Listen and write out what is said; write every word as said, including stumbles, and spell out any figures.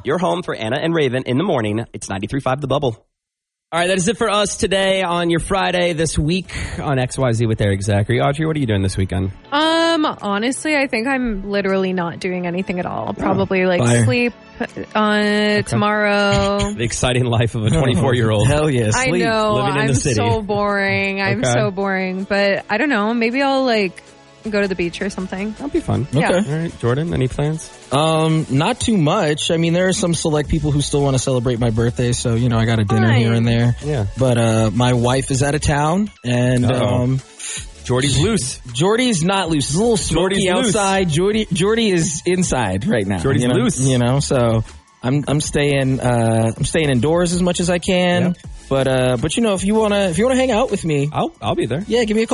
your home for Anna and Raven in the morning. It's ninety-three point five The Bubble. All right, that is it for us today on your Friday this week on X Y Z with Eric Zachary. Audrey, what are you doing this weekend? Um, honestly, I think I'm literally not doing anything at all. Probably like Fire. sleep uh, okay. tomorrow. The exciting life of a twenty-four-year-old. Hell yeah, I sleep. know. Living in I'm the city. so boring. I'm Okay. so boring. But I don't know. Maybe I'll like go to the beach or something. That'll be fun. Yeah. Okay. All right, Jordan, any plans? Um, not too much. I mean, there are some select people who still want to celebrate my birthday, so, you know, I got a dinner Fine. here and there. Yeah. But, uh, my wife is out of town, and, Uh-oh. um, Jordy's loose. Jordy's not loose. It's a little smoky Jordy's loose. outside. Jordy, Jordy is inside right now. Jordy's you know? loose. You know, so I'm, I'm staying, uh, I'm staying indoors as much as I can. Yep. But, uh, but you know, if you wanna, if you wanna hang out with me, I'll, I'll be there. yeah, give me a call.